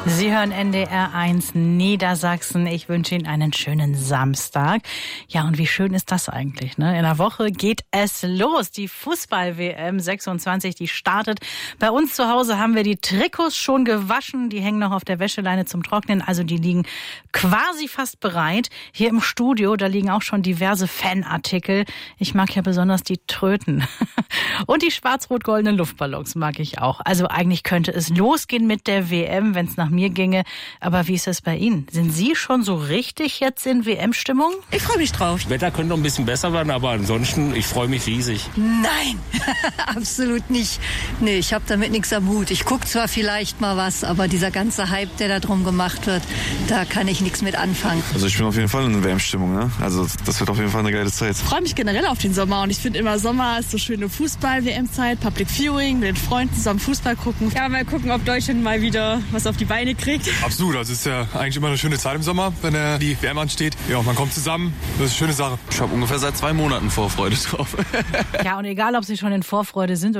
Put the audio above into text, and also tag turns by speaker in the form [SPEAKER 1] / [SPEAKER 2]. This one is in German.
[SPEAKER 1] Sie hören NDR 1 Niedersachsen. Ich wünsche Ihnen einen schönen Samstag. Ja, und wie schön ist das eigentlich, ne? In der Woche geht es los. Die Fußball-WM 26, die startet. Bei uns zu Hause haben wir die Trikots schon gewaschen. Die hängen noch auf der Wäscheleine zum Trocknen. Also die liegen quasi fast bereit. Hier im Studio, da liegen auch schon diverse Fanartikel. Ich mag ja besonders die Tröten. Und die schwarz-rot-goldenen Luftballons mag ich auch. Also eigentlich könnte es losgehen mit der WM, wenn es nach mir ginge. Aber wie ist es bei Ihnen? Sind Sie schon so richtig jetzt in WM-Stimmung?
[SPEAKER 2] Ich freue mich drauf.
[SPEAKER 3] Das Wetter könnte noch ein bisschen besser werden, aber ansonsten, ich freue mich riesig.
[SPEAKER 2] Nein, absolut nicht. Nee, ich habe damit nichts am Hut. Ich gucke zwar vielleicht mal was, aber dieser ganze Hype, der da drum gemacht wird, da kann ich nichts mit anfangen.
[SPEAKER 4] Also ich bin auf jeden Fall in WM-Stimmung, ne? Also das wird auf jeden Fall eine geile Zeit.
[SPEAKER 5] Ich freue mich generell auf den Sommer und ich finde immer Sommer ist so schöne Fußball-WM-Zeit, Public Viewing, mit den Freunden zusammen Fußball gucken.
[SPEAKER 6] Ja, mal gucken, ob Deutschland mal wieder was auf die Beine kriegt.
[SPEAKER 7] Absolut, also es ist ja eigentlich immer eine schöne Zeit im Sommer, wenn die WM ansteht. Ja, man kommt zusammen, das ist eine schöne Sache.
[SPEAKER 4] Ich habe ungefähr seit 2 Monaten Vorfreude drauf.
[SPEAKER 1] Ja, und egal, ob Sie schon in Vorfreude sind